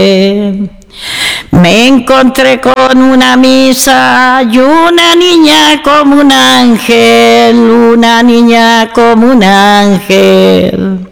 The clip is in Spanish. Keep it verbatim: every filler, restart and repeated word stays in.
Me encontré con una misa y una niña como un ángel, una niña como un ángel.